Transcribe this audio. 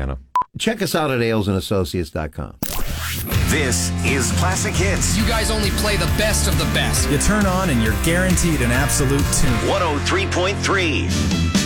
I know. Check us out at AilesandAssociates.com. This is Classic Hits. You guys only play the best of the best. You turn on and you're guaranteed an absolute tune. 103.3.